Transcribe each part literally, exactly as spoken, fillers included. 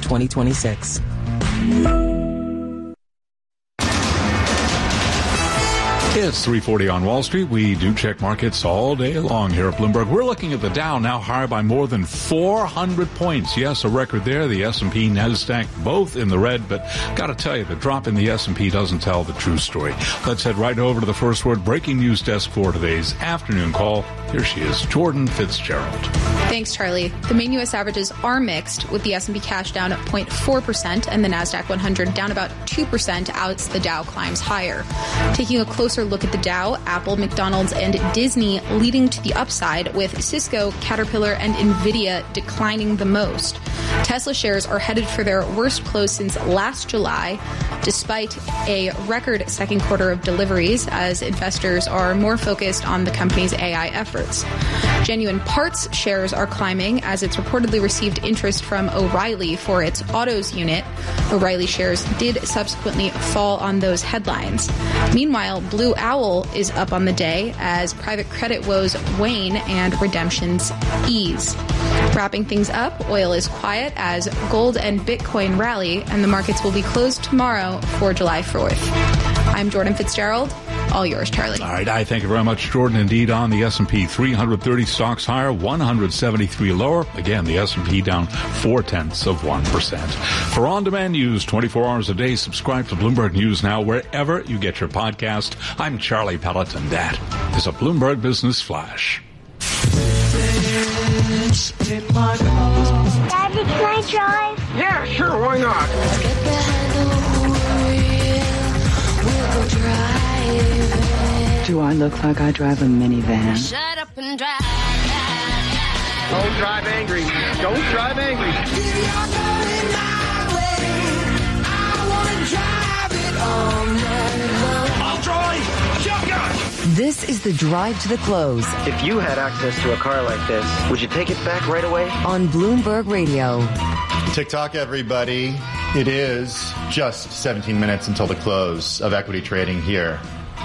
twenty twenty-six. It's three forty on Wall Street. We do check markets all day long here at Bloomberg. We're looking at the Dow, now higher by more than four hundred points. Yes, a record there. The S and P, NASDAQ, both in the red. But got to tell you, the drop in the S and P doesn't tell the true story. Let's head right over to the First Word breaking news desk for today's afternoon call. Here she is, Jordan Fitzgerald. Thanks, Charlie. The main U S averages are mixed, with the S and P cash down at zero point four percent and the NASDAQ one hundred down about two percent as the Dow climbs higher. Taking a closer look at the Dow, Apple, McDonald's, and Disney leading to the upside, with Cisco, Caterpillar, and Nvidia declining the most. Tesla shares are headed for their worst close since last July, despite a record second quarter of deliveries, as investors are more focused on the company's A I efforts. Genuine Parts shares are climbing as it's reportedly received interest from O'Reilly for its autos unit. O'Reilly shares did subsequently fall on those headlines. Meanwhile, Blue Owl is up on the day as private credit woes wane and redemptions ease. Wrapping things up, oil is quiet as gold and Bitcoin rally, and the markets will be closed tomorrow for July fourth. I'm Jordan Fitzgerald. All yours, Charlie. All right, I thank you very much, Jordan. Indeed, on the S and P, three hundred thirty stocks higher, one hundred seventy-three lower. Again, the S and P down four-tenths of one percent. For on-demand news twenty-four hours a day, subscribe to Bloomberg News Now wherever you get your podcast. I'm Charlie Pelleton. That is a Bloomberg Business Flash. Daddy, can I drive? Yeah, sure, why not? Let's get behind the wheel. We'll go driving. Do I look like I drive a minivan? Shut up and drive. Don't drive angry. Don't drive angry. I'll drive. Shotgun. This is the drive to the close. If you had access to a car like this, would you take it back right away? On Bloomberg Radio. TikTok, everybody. It is just seventeen minutes until the close of equity trading here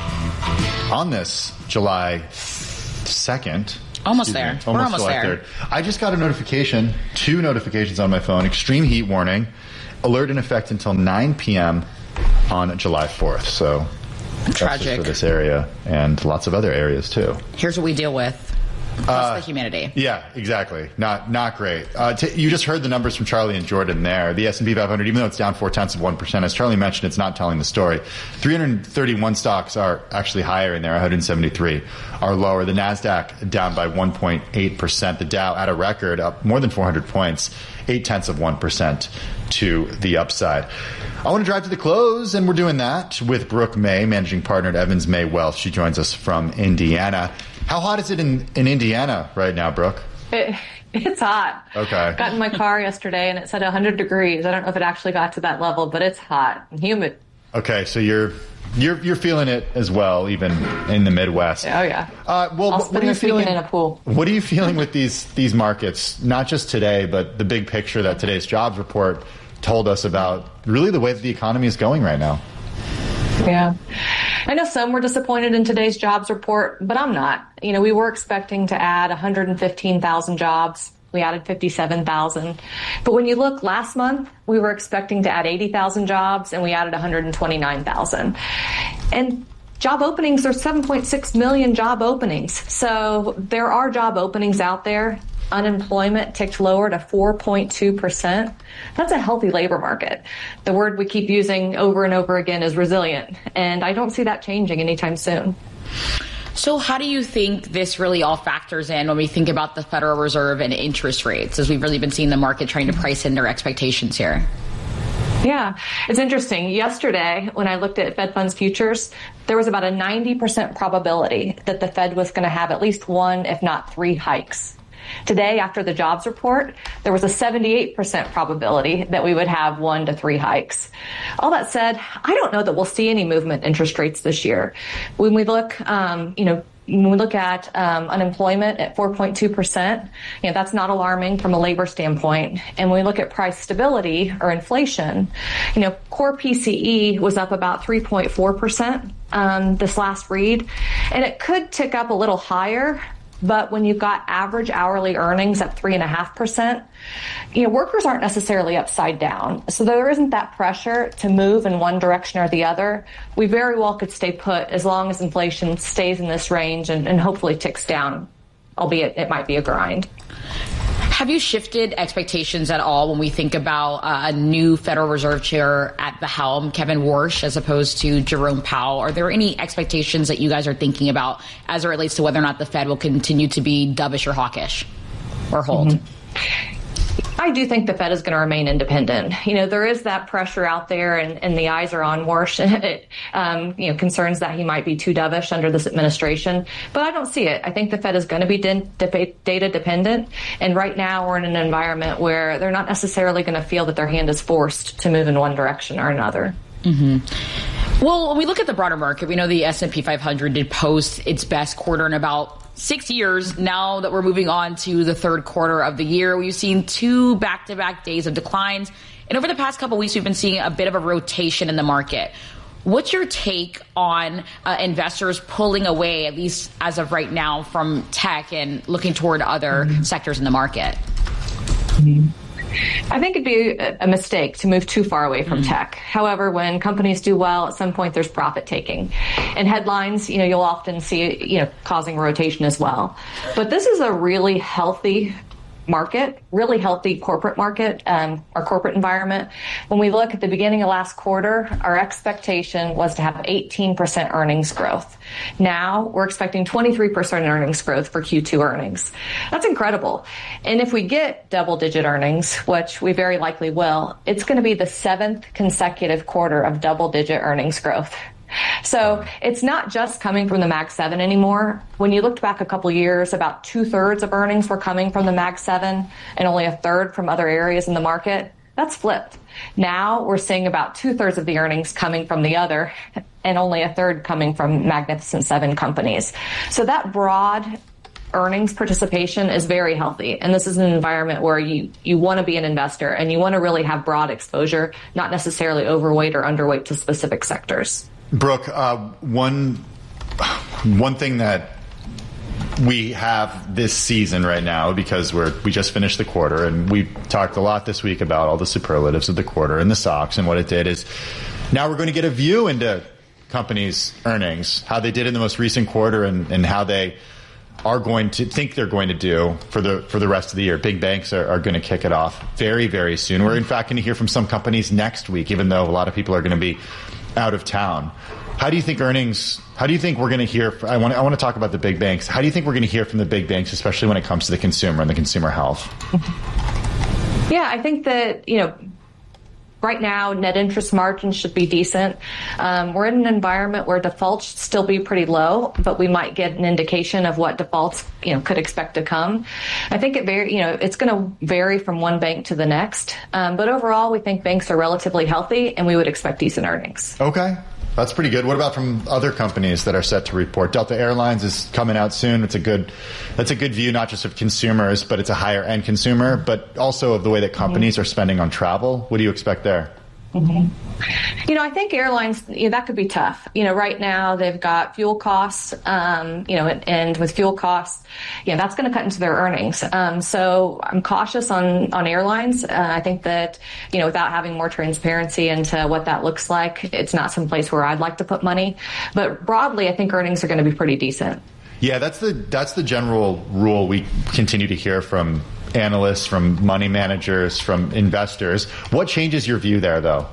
on this July second. Almost there. Me, almost We're almost July there. third. I just got a notification, two notifications on my phone. Extreme heat warning, alert in effect until nine p.m. on July fourth. So that's tragic just for this area and lots of other areas too. Here's what we deal with. Plus Uh, the humidity. Yeah, exactly. Not not great. Uh, t- you just heard the numbers from Charlie and Jordan there. The S and P five hundred, even though it's down four-tenths of one percent, as Charlie mentioned, it's not telling the story. three hundred thirty-one stocks are actually higher in there. one hundred seventy-three are lower. The NASDAQ down by one point eight percent. The Dow at a record up more than four hundred points, eight-tenths of one percent to the upside. I want to drive to the close, and we're doing that with Brooke May, managing partner at Evans May Wealth. She joins us from Indiana. How hot is it in, in Indiana right now, Brooke? It, it's hot. Okay. Got in my car yesterday and it said one hundred degrees. I don't know if it actually got to that level, but it's hot and humid. Okay, so you're you're you're feeling it as well, even in the Midwest. Oh yeah. Uh, well, I'll what spend are you this feeling weekend in a pool. What are you feeling with these these markets? Not just today, but the big picture that today's jobs report told us about. Really, the way that the economy is going right now. Yeah. I know some were disappointed in today's jobs report, but I'm not. You know, we were expecting to add one hundred fifteen thousand jobs. We added fifty-seven thousand. But when you look last month, we were expecting to add eighty thousand jobs and we added one hundred twenty-nine thousand. And job openings are seven point six million job openings. So there are job openings out there. Unemployment ticked lower to four point two percent. That's a healthy labor market. The word we keep using over and over again is resilient, and I don't see that changing anytime soon. So how do you think this really all factors in when we think about the Federal Reserve and interest rates, as we've really been seeing the market trying to price in their expectations here? Yeah, it's interesting. Yesterday, when I looked at Fed funds futures, there was about a ninety percent probability that the Fed was going to have at least one, if not three hikes. Today, after the jobs report, there was a seventy-eight percent probability that we would have one to three hikes. All that said, I don't know that we'll see any movement in interest rates this year. When we look, um, you know, when we look at um, unemployment at four point two percent, you know, that's not alarming from a labor standpoint. And when we look at price stability or inflation, you know, core P C E was up about three point four percent um, this last read, and it could tick up a little higher But when you've got average hourly earnings at three and a half percent, you know, workers aren't necessarily upside down. So there isn't that pressure to move in one direction or the other. We very well could stay put as long as inflation stays in this range and, and hopefully ticks down, albeit it might be a grind. Have you shifted expectations at all when we think about uh, a new Federal Reserve chair at the helm, Kevin Warsh, as opposed to Jerome Powell? Are there any expectations that you guys are thinking about as it relates to whether or not the Fed will continue to be dovish or hawkish or hold? Mm-hmm. I do think the Fed is going to remain independent. You know, there is that pressure out there, and, and the eyes are on Warsh. It, um, you know, concerns that he might be too dovish under this administration. But I don't see it. I think the Fed is going to be de- de- data dependent. And right now we're in an environment where they're not necessarily going to feel that their hand is forced to move in one direction or another. Mm-hmm. Well, when we look at the broader market, we know the S and P five hundred did post its best quarter in about six years. Now that we're moving on to the third quarter of the year, we've seen two back-to-back days of declines. And over the past couple of weeks, we've been seeing a bit of a rotation in the market. What's your take on uh, investors pulling away, at least as of right now, from tech and looking toward other mm-hmm. sectors in the market? Mm-hmm. I think it'd be a mistake to move too far away from mm-hmm. tech. However, when companies do well, at some point there's profit taking. And headlines, you know, you'll often see, you know, causing rotation as well. But this is a really healthy market, really healthy corporate market, um, our corporate environment. When we look at the beginning of last quarter, our expectation was to have eighteen percent earnings growth. Now we're expecting twenty-three percent earnings growth for Q two earnings. That's incredible. And if we get double digit earnings, which we very likely will, it's going to be the seventh consecutive quarter of double digit earnings growth. So it's not just coming from the Mag seven anymore. When you looked back a couple of years, about two thirds of earnings were coming from the Mag seven and only a third from other areas in the market. That's flipped. Now we're seeing about two thirds of the earnings coming from the other and only a third coming from Magnificent Seven companies. So that broad earnings participation is very healthy. And this is an environment where you, you want to be an investor and you want to really have broad exposure, not necessarily overweight or underweight to specific sectors. Brooke, uh, one one thing that we have this season right now, because we're we just finished the quarter, and we talked a lot this week about all the superlatives of the quarter and the stocks, and what it did is now we're going to get a view into companies' earnings, how they did in the most recent quarter, and, and how they are going to think they're going to do for the for the rest of the year. Big banks are, are going to kick it off very, very soon. We're in fact going to hear from some companies next week, even though a lot of people are going to be out of town. How do you think earnings, how do you think we're going to hear, I want, I want to talk about the big banks. How do you think we're going to hear from the big banks, especially when it comes to the consumer and the consumer health? Yeah, I think that, you know, right now, net interest margins should be decent. Um, we're in an environment where defaults should still be pretty low, but we might get an indication of what defaults, you know, could expect to come. I think it very, you know, it's going to vary from one bank to the next. Um, but overall, we think banks are relatively healthy, and we would expect decent earnings. Okay. That's pretty good. What about from other companies that are set to report? Delta Airlines is coming out soon. It's a good, that's a good view, not just of consumers, but it's a higher end consumer, but also of the way that companies mm-hmm. are spending on travel. What do you expect there? Mm-hmm. You know, I think airlines, you know, that could be tough. You know, right now they've got fuel costs, um, you know, and, and with fuel costs, you know, that's going to cut into their earnings. Um, so I'm cautious on, on airlines. Uh, I think that, you know, without having more transparency into what that looks like, it's not some place where I'd like to put money. But broadly, I think earnings are going to be pretty decent. Yeah, that's the, that's the general rule we continue to hear from analysts, from money managers, from investors. What changes your view there, though?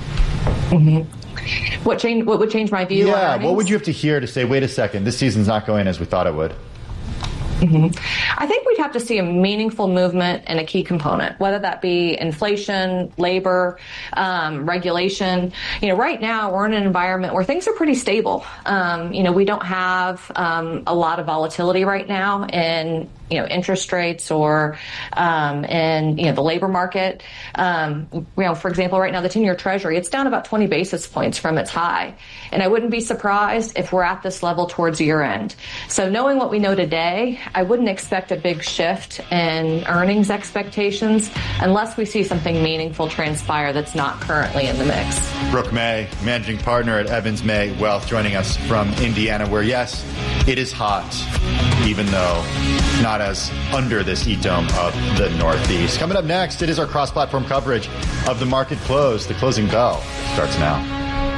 Mm-hmm. What change? What would change my view? Yeah, what would you have to hear to say, wait a second, this season's not going as we thought it would? Mm-hmm. I think we'd have to see a meaningful movement in a key component, whether that be inflation, labor, um, regulation. You know, right now we're in an environment where things are pretty stable. Um, you know, we don't have um, a lot of volatility right now in you know, interest rates or um, in, you know, the labor market. Um, you know, for example, right now, the ten-year Treasury, it's down about twenty basis points from its high. And I wouldn't be surprised if we're at this level towards year end. So knowing what we know today, I wouldn't expect a big shift in earnings expectations unless we see something meaningful transpire that's not currently in the mix. Brooke May, managing partner at Evans May Wealth, joining us from Indiana, where, yes, it is hot, even though not as under this heat dome of the Northeast. Coming up next, it is our cross-platform coverage of the market close. The closing bell starts now.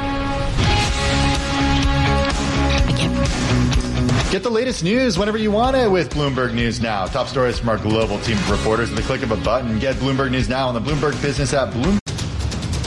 Get the latest news whenever you want it with Bloomberg News Now. Top stories from our global team of reporters at the click of a button. Get Bloomberg News Now on the Bloomberg Business app, Bloomberg